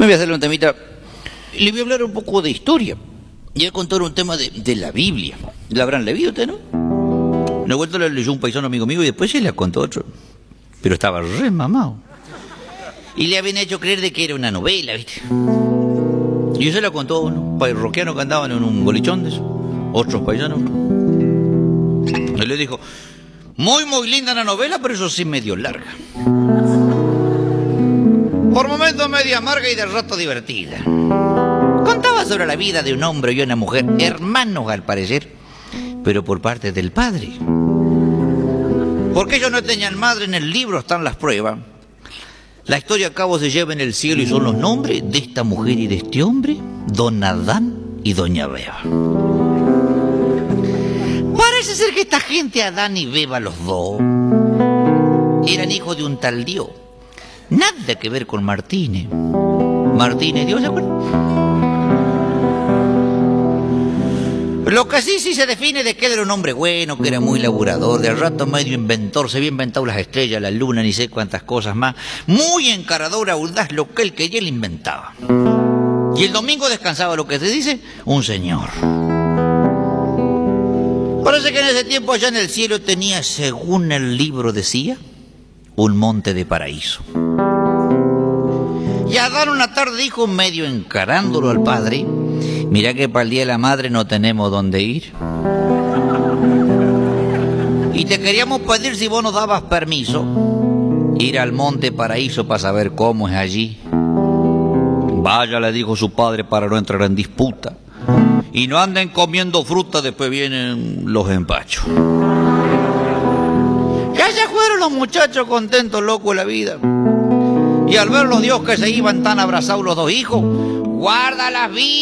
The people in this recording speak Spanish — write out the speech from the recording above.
Me voy a hacerle un temita. Le voy a hablar un poco de historia. Y él contó un tema de la Biblia. ¿La habrán leído usted, no? Una vuelta la leyó un paisano amigo mío y después se la contó otro. Pero estaba re mamado. Y le habían hecho creer de que era una novela, ¿viste? Y eso la contó a unos parroquianos que andaban en un bolichón de eso. Otros paisanos. Él le dijo, muy linda la novela, pero eso sí medio larga. Por momentos medio amarga y de rato divertida. Contaba sobre la vida de un hombre y una mujer, hermanos al parecer, pero por parte del padre. Porque ellos no tenían madre, en el libro están las pruebas. La historia a cabo se lleva en el cielo y son los nombres de esta mujer y de este hombre, don Adán y doña Beba. Parece ser que esta gente, Adán y Beba, los dos, eran hijos de un tal Dios. Nada que ver con Martínez. Martínez, Dios, ¿se acuerdan? Lo que sí se define de que él era un hombre bueno, que era muy laburador, de al rato medio inventor, se había inventado las estrellas, la luna, ni sé cuántas cosas más. Muy encarador, audaz, lo que él quería, él inventaba. Y el domingo descansaba, lo que se dice, un señor. Parece que en ese tiempo allá en el cielo tenía, según el libro decía, un monte de paraíso. Y Adán una tarde dijo, medio encarándolo al padre, mirá que para el Día de la Madre no tenemos dónde ir. Y te queríamos pedir si vos nos dabas permiso, ir al monte paraíso para saber cómo es allí. Vaya, le dijo su padre para no entrar en disputa. Y no anden comiendo fruta, después vienen los empachos. Ya se fueron los muchachos contentos, locos de la vida. Y al ver los Dios que se iban tan abrazados los dos hijos, guarda las vidas.